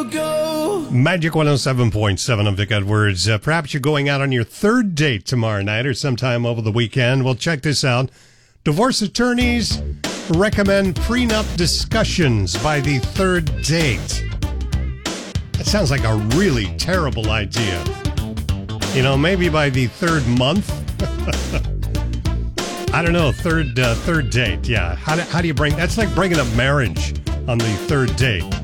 Magic 107.7, I'm Vic Edwards. Perhaps you're going out on your third date tomorrow night or sometime over the weekend. Well, check this out. Divorce attorneys recommend prenup discussions by the third date. That sounds like a really terrible idea. You know, maybe by the third month? I don't know, third date, yeah. How do you bring, that's like bringing up marriage on the third date.